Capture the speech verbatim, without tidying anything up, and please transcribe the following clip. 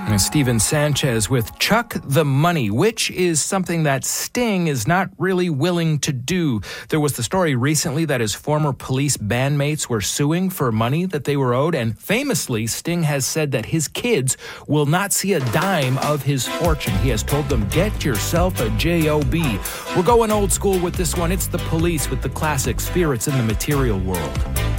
Steven Sanchez with Chuck the Money, which is something that Sting is not really willing to do. There was the story recently that his former police bandmates were suing for money that they were owed, and famously, Sting has said that his kids will not see a dime of his fortune. He has told them, get yourself a job. We're going old school with this one. It's the Police with the classic Spirits in the Material World.